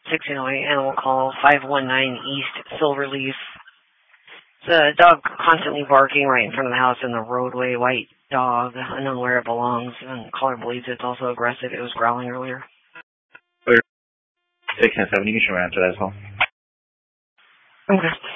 1608 animal call 519 East Silverleaf. The dog constantly barking right in front of the house in the roadway. White dog, unknown where it belongs, and caller believes it's also aggressive. It was growling earlier. 6 and 7, you can show me after that as well. Okay.